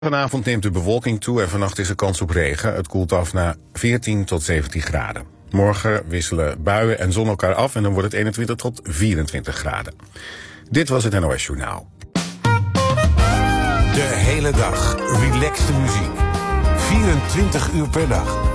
Vanavond neemt de bewolking toe en vannacht is er kans op regen. Het koelt af naar 14 tot 17 graden. Morgen wisselen buien en zon elkaar af en dan wordt het 21 tot 24 graden. Dit was het NOS Journaal. De hele dag relaxte muziek. 24 uur per dag.